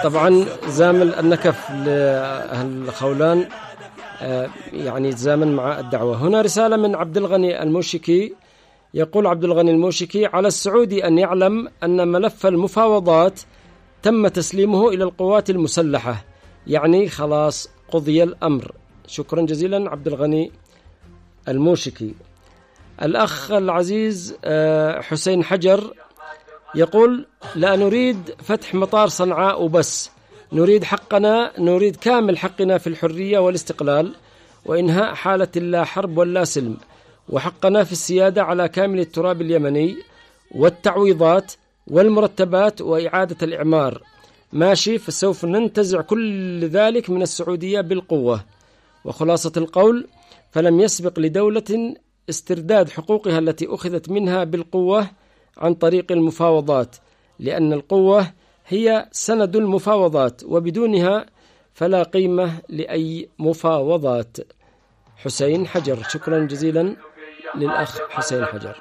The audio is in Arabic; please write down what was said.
طبعا زامل النكف لأهل خولان يعني يتزامن مع الدعوة. هنا رسالة من عبد الغني الموشكي، يقول عبد الغني الموشكي: على السعودي أن يعلم أن ملف المفاوضات تم تسليمه إلى القوات المسلحة، يعني خلاص قضي الأمر. شكرا جزيلا عبد الغني الموشكي. الأخ العزيز حسين حجر يقول: لا نريد فتح مطار صنعاء وبس، نريد حقنا، نريد كامل حقنا في الحرية والاستقلال وإنهاء حالة لا حرب ولا سلم، وحقنا في السيادة على كامل التراب اليمني والتعويضات والمرتبات وإعادة الإعمار. ماشي، فسوف ننتزع كل ذلك من السعودية بالقوة. وخلاصة القول: فلم يسبق لدولة استرداد حقوقها التي أخذت منها بالقوة عن طريق المفاوضات، لأن القوة هي سند المفاوضات، وبدونها فلا قيمة لأي مفاوضات. حسين حجر. شكرا جزيلا للأخ حسين حجر.